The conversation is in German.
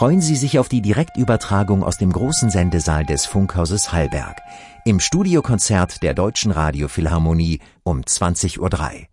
freuen Sie sich auf die Direktübertragung aus dem großen Sendesaal des Funkhauses Hallberg im Studiokonzert der Deutschen Radiophilharmonie um 20:03 Uhr.